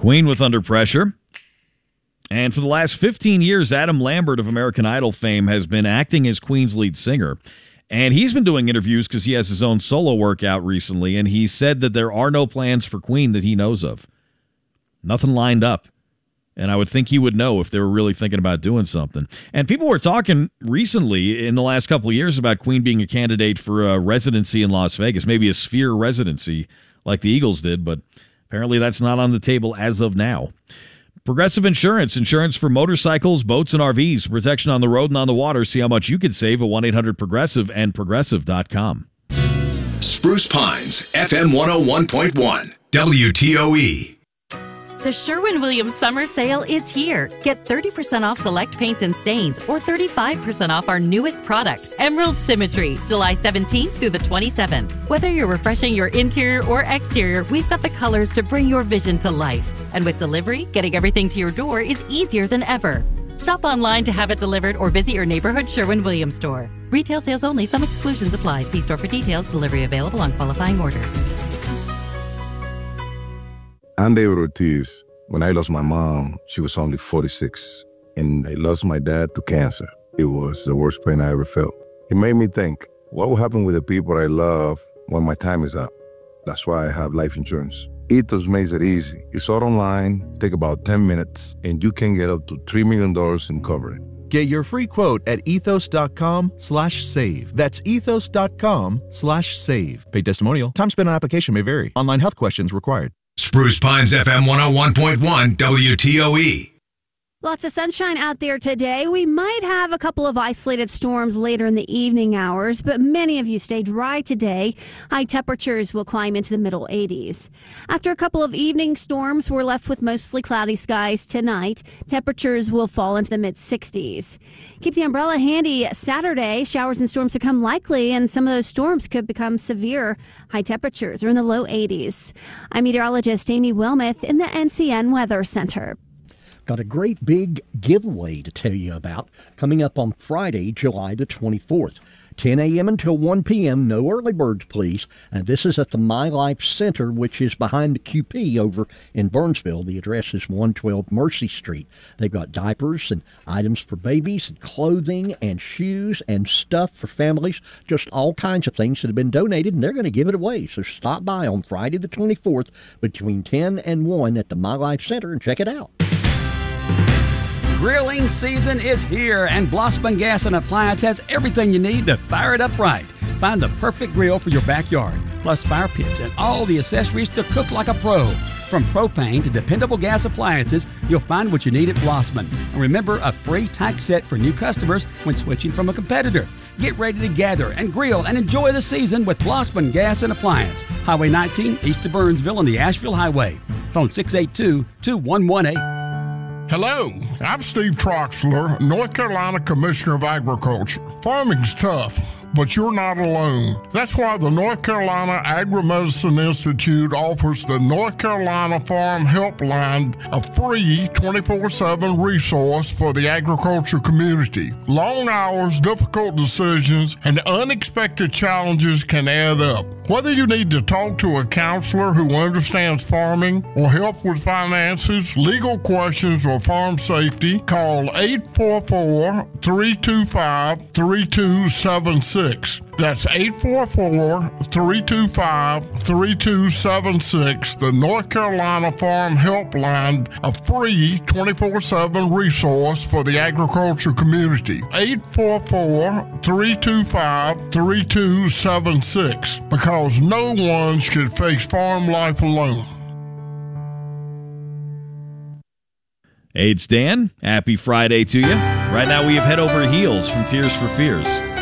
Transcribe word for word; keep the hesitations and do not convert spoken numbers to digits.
Queen with Under Pressure. And for the last fifteen years, Adam Lambert of American Idol fame has been acting as Queen's lead singer. And he's been doing interviews because he has his own solo workout recently, and he said that there are no plans for Queen that he knows of. Nothing lined up. And I would think he would know if they were really thinking about doing something. And people were talking recently in the last couple of years about Queen being a candidate for a residency in Las Vegas, maybe a Sphere residency like the Eagles did, but apparently that's not on the table as of now. Progressive Insurance, insurance for motorcycles, boats, and R Vs, protection on the road and on the water. See how much you could save at one eight hundred progressive and progressive dot com. Spruce Pines, F M one oh one point one, W T O E. The Sherwin-Williams summer sale is here. Get thirty percent off select paints and stains or thirty-five percent off our newest product, Emerald Symmetry, July seventeenth through the twenty-seventh. Whether you're refreshing your interior or exterior, we've got the colors to bring your vision to life. And with delivery, getting everything to your door is easier than ever. Shop online to have it delivered or visit your neighborhood Sherwin-Williams store. Retail sales only. Some exclusions apply. See store for details. Delivery available on qualifying orders. I'm David Ortiz. When I lost my mom, she was only forty-six, and I lost my dad to cancer. It was the worst pain I ever felt. It made me think, what will happen with the people I love when my time is up? That's why I have life insurance. Ethos makes it easy. It's all online, take about ten minutes, and you can get up to three million dollars in coverage. Get your free quote at ethos.com slash save. That's ethos.com slash save. Paid testimonial. Time spent on application may vary. Online health questions required. Spruce Pines, F M one oh one point one, W T O E. Lots of sunshine out there today. We might have a couple of isolated storms later in the evening hours, but many of you stay dry today. High temperatures will climb into the middle eighties. After a couple of evening storms, we're left with mostly cloudy skies tonight. Temperatures will fall into the mid sixties. Keep the umbrella handy Saturday. Showers and storms become likely, and some of those storms could become severe. High temperatures are in the low eighties. I'm meteorologist Amy Wilmoth in the N C N Weather Center. Got a great big giveaway to tell you about coming up on Friday, July the twenty-fourth. ten a.m. until one p.m. No early birds, please. And this is at the My Life Center, which is behind the Q P over in Burnsville. The address is one twelve Mercy Street. They've got diapers and items for babies and clothing and shoes and stuff for families, just all kinds of things that have been donated, and they're going to give it away. So stop by on Friday the twenty-fourth between ten and one at the My Life Center and check it out. Grilling season is here, and Blossman Gas and Appliance has everything you need to fire it up right. Find the perfect grill for your backyard, plus fire pits and all the accessories to cook like a pro. From propane to dependable gas appliances, you'll find what you need at Blossman. And remember, a free tank set for new customers when switching from a competitor. Get ready to gather and grill and enjoy the season with Blossman Gas and Appliance. Highway nineteen, east of Burnsville on the Asheville Highway. Phone six eight two, two one one eight. Hello, I'm Steve Troxler, North Carolina Commissioner of Agriculture. Farming's tough, but you're not alone. That's why the North Carolina Agri-Medicine Institute offers the North Carolina Farm Helpline, a free twenty-four seven resource for the agriculture community. Long hours, difficult decisions, and unexpected challenges can add up. Whether you need to talk to a counselor who understands farming or help with finances, legal questions, or farm safety, call eight four four, three two five, three two seven six. That's eight four four, three two five, three two seven six, the North Carolina Farm Helpline, a free twenty-four seven resource for the agriculture community. eight four four, three two five, three two seven six, because no one should face farm life alone. Hey, it's Dan. Happy Friday to you. Right now we have Head Over Heels from Tears for Fears.